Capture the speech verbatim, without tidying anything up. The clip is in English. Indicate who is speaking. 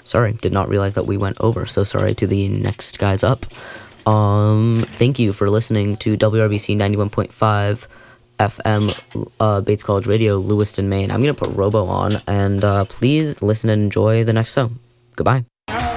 Speaker 1: sorry, did not realize that we went over. So sorry to the next guys up. Um, thank you for listening to W R B C ninety-one point five F M, uh, Bates College Radio, Lewiston, Maine. I'm going to put Robo on, and uh, please listen and enjoy the next show. Goodbye.